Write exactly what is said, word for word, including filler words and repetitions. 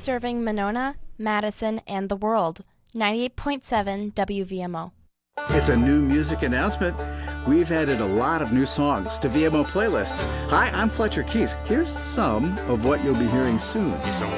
serving Monona, Madison, and the world. ninety-eight point seven W V M O. It's a new music announcement. We've added a lot of new songs to V M O playlists. Hi, I'm Fletcher Keys. Here's some of what you'll be hearing soon.